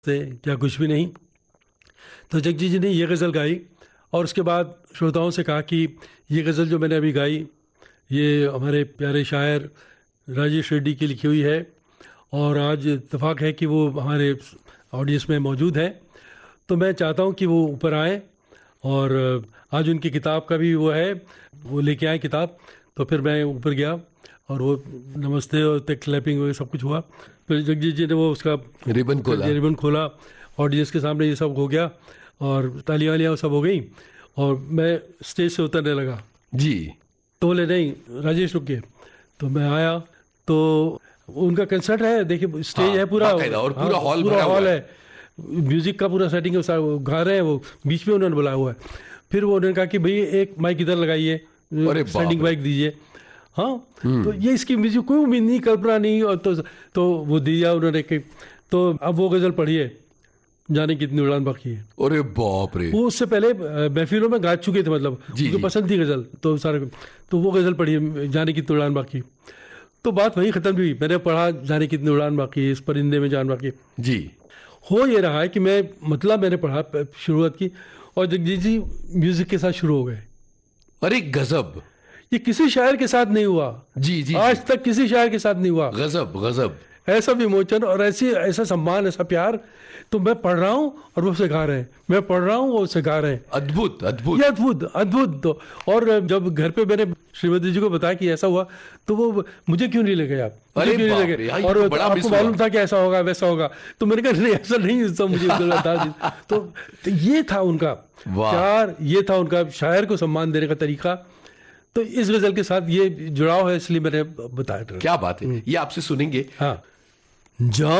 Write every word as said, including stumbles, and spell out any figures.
से क्या कुछ भी नहीं। तो जगजीत जी ने ये गज़ल गाई और उसके बाद श्रोताओं से कहा कि ये गज़ल जो मैंने अभी गाई ये हमारे प्यारे शायर राजेश रेड्डी की लिखी हुई है और आज इत्तेफाक है कि वो हमारे ऑडियंस में मौजूद है। तो मैं चाहता हूँ कि वो ऊपर आएँ और आज उनकी किताब का भी वो है, वो लेके आए किताब। तो फिर मैं ऊपर गया और वो नमस्ते और तक क्लैपिंग वगैरह सब कुछ हुआ। फिर जगजीत जी ने वो उसका रिबन खोला रिबन खोला, ऑडियंस के सामने ये सब हो गया और तालियां वालियाँ सब हो गई और मैं स्टेज से उतरने लगा। जी। तो बोले नहीं राजेश रुक गए। तो मैं आया तो उनका कंसर्ट है, देखिए स्टेज हाँ, है पूरा, बाकायदा और पूरा हाँ, हॉल पूरा भरा हुआ हॉल है। है, म्यूजिक का पूरा सेटिंग है, सारा वो गा रहे हैं, वो बीच में उन्होंने बुलाया हुआ है। फिर वो उन्होंने कहा कि भाई एक माइक इधर लगाइए, अरे बाप स्टैंडिंग रे। माइक दीजिए। हाँ, तो ये इसकी म्यूजिक कोई उम्मीद नहीं, कल्पना नहीं। और तो तो वो दिया उन्होंने कि तो अब वो गज़ल पढ़िए, जाने कितनी उड़ान बाकी है। अरे बाप रे। वो उससे पहले अ, महफिलों में गा चुके थे, मतलब जी उनको जी। पसंद थी गज़ल, तो सारे तो वो गज़ल पढ़िए, जाने कितनी उड़ान बाकी। तो बात वहीं ख़त्म हुई, मैंने पढ़ा जाने कितनी उड़ान बाकी है, इस परिंदे में जान बाकी। जी। हो ये रहा है कि मैं मतलब मैंने पढ़ा प- शुरुआत की और जगजीत जी म्यूजिक के साथ शुरू हो गए। अरे गजब। ये किसी शायर के साथ नहीं हुआ, जी जी जी। आज तक किसी शायर के साथ नहीं हुआ। गजब गजब। ऐसा विमोचन और ऐसी ऐसा सम्मान, ऐसा प्यार। तो मैं पढ़ रहा हूँ और वो उसे गा रहे हैं, मैं पढ़ रहा हूँ वो उसे गा रहे हैं। अद्भुत अद्भुत। ये अद्भुत अद्भुत। तो और जब घर पे मैंने श्रीमती जी को बताया कि ऐसा हुआ, तो वो मुझे क्यों नहीं लगे आप, मुझे अरे क्यों नहीं बाप लगे, रे, हाँ, ये और तो बड़ा आपको मिस हुआ। मालूम था कि ऐसा होगा वैसा होगा। तो मैंने कहा नहीं ऐसा नहीं, सब मुझे बता दी। तो, तो ये था उनका वाह। प्यार, ये था उनका शायर को सम्मान देने का तरीका। तो इस गजल के साथ ये जुड़ाव है, इसलिए मैंने बताया। क्या बात है, ये आपसे सुनेंगे। हाँ, जा